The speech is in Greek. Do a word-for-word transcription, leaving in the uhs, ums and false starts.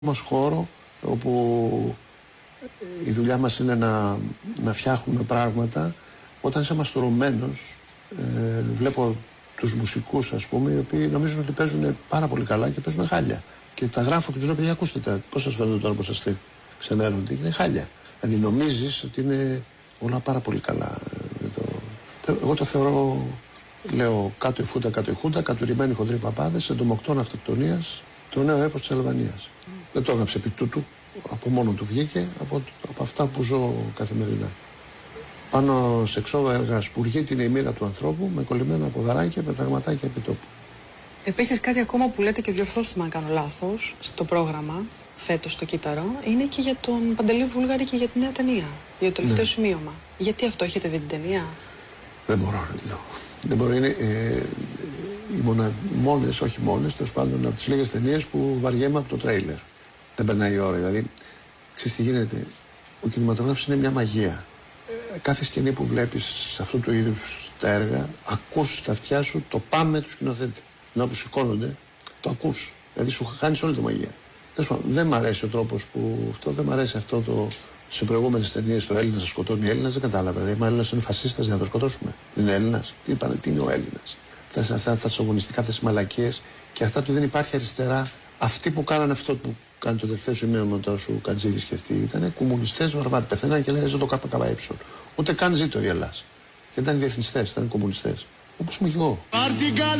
μας χώρο όπου η δουλειά μας είναι να, να φτιάχνουμε πράγματα. Όταν είσαι μαστουρωμένος, ε, βλέπω τους μουσικούς, ας πούμε, οι οποίοι νομίζουν ότι παίζουν πάρα πολύ καλά και παίζουν χάλια. Και τα γράφω και τους λέω: παιδιά, ακούστε τα. Πώς σας φαίνεται τώρα που σας ξενέρονται? Και είναι χάλια. Δηλαδή νομίζεις ότι είναι όλα πάρα πολύ καλά. Το... Εγώ το θεωρώ, λέω, κάτω η φούτα, κάτω η χούντα, κατουρημένοι χοντροί παπάδες, εντομοκτώνα αυτοκτονίας, το νέο έπος της Αλβανίας. Mm. Δεν το έγραψε επί τούτου, από μόνο του βγήκε, από, από αυτά που ζω καθημερινά. Πάνω σε εξώδα έργα σπουργεί είναι η μοίρα του ανθρώπου, με κολλημένα ποδαράκια, πεταγματάκια επί τόπου. Επίσης, κάτι ακόμα που λέτε και διορθώστε με αν κάνω λάθος, στο πρόγραμμα φέτος στο Κύτταρο, είναι και για τον Παντελή Βούλγαρη και για τη νέα ταινία. Για το τελευταίο ναι. σημείωμα. Γιατί αυτό, έχετε δει την ταινία? Δεν μπορώ να τη δω. Δεν μπορώ, είναι ε, οι μονα, μόνες, όχι μόνες, τέλος πάντων από τις λίγες ταινίες που βαριέμαι από το τρέιλερ. Δεν περνάει η ώρα, δηλαδή. Ξέρεις τι γίνεται? Ο κινηματογράφος είναι μια μαγεία. Ε, κάθε σκηνή που βλέπεις σε αυτού του είδους τα έργα, ακούς στα αυτιά σου το πάμε του σκηνοθέτη. Να που σηκώνονται, το ακούς. Δηλαδή σου χάνεις όλη τη μαγεία. Δεν μ' αρέσει ο τρόπος που. Αυτό, δεν μ' αρέσει αυτό το. Σε προηγούμενες ταινίες το Έλληνας θα σκοτώνει Έλληνας, δεν κατάλαβα. Δηλαδή, ο Έλληνας είναι φασίστας για να το σκοτώσουμε. Δεν είναι Έλληνας. Τι είπανε, τι είναι ο Έλληνας? Αυτά, αυτά τα σοβονιστικά, αυτές τις μαλακίες και αυτά του δεν υπάρχει αριστερά. Αυτοί που κάνανε αυτό που κάνει το τελευταίο σημείο τώρα σου Κατζίδης και αυτοί ήταν κομμουνιστές βαρβάτοι. Πεθαίνανε και λένε ζω το ΚΚΕ. Ούτε καν ζήτω η Ελλάδα. Και ήταν διεθνιστές, ήταν κομμουνιστές. Όπως είμαι εγώ.